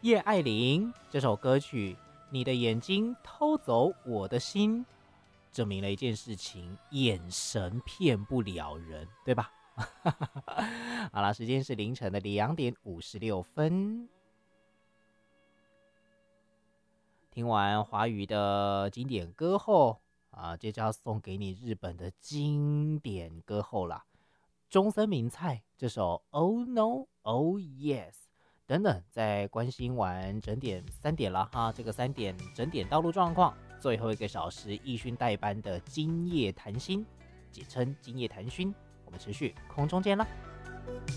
叶爱玲这首歌曲《你的眼睛偷走我的心》，证明了一件事情：眼神骗不了人，对吧？好了，时间是凌晨的2:56。听完华语的经典歌后接着要送给你日本的经典歌后啦。中森明菜这首 Oh No Oh Yes 等等，在关心完整点3点了哈，这个3点整点道路状况，最后1个小时艺勋代班的今夜谈心，简称今夜谈讯，我们持续空中见啦。